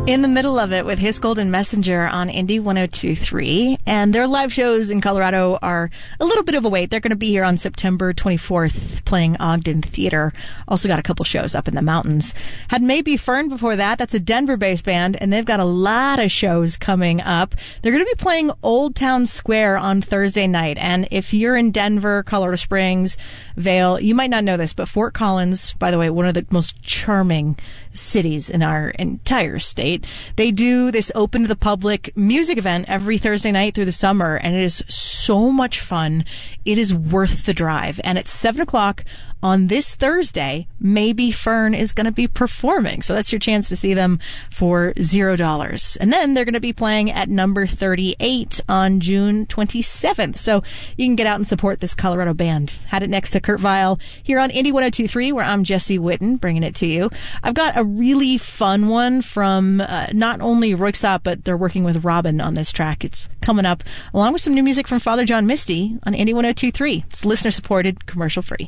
In the middle of it with His Golden Messenger on Indie 102.3. And their live shows in Colorado are a little bit of a wait. They're going to be here on September 24th playing Ogden Theater. Also got a couple shows up in the mountains. Had Maybe Fern before that. That's a Denver-based band, and they've got a lot of shows coming up. They're going to be playing Old Town Square on Thursday night. And if you're in Denver, Colorado Springs, Vail, you might not know this, but Fort Collins, by the way, one of the most charming cities in our entire state. They do this open to the public music event every Thursday night through the summer, and it is so much fun. It is worth the drive. And at 7 o'clock on this Thursday, Maybe Fern is going to be performing. So that's your chance to see them for $0. And then they're going to be playing at number 38 on June 27th. So you can get out and support this Colorado band. Had it next to Kurt Vile here on Indie 102.3, where I'm Jesse Witten, bringing it to you. I've got a really fun one from not only Röyksopp, but they're working with Robin on this track. It's coming up along with some new music from Father John Misty on Indie 102.3. It's listener-supported, commercial-free.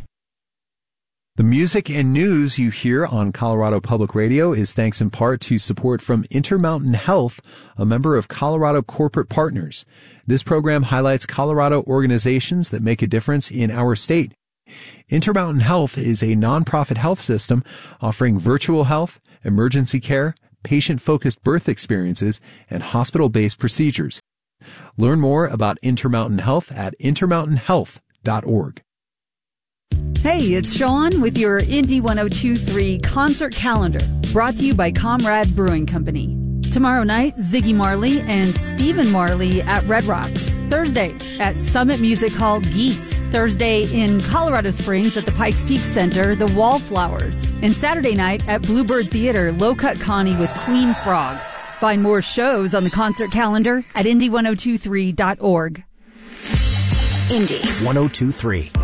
The music and news you hear on Colorado Public Radio is thanks in part to support from Intermountain Health, a member of Colorado Corporate Partners. This program highlights Colorado organizations that make a difference in our state. Intermountain Health is a nonprofit health system offering virtual health, emergency care, patient-focused birth experiences, and hospital-based procedures. Learn more about Intermountain Health at intermountainhealth.org. Hey, it's Sean with your Indie 102.3 concert calendar, brought to you by Comrade Brewing Company. Tomorrow night, Ziggy Marley and Stephen Marley at Red Rocks. Thursday at Summit Music Hall Geese. Thursday in Colorado Springs at the Pikes Peak Center, the Wallflowers. And Saturday night at Bluebird Theater, Low Cut Connie with Queen Frog. Find more shows on the concert calendar at indie1023.org. Indie 102.3.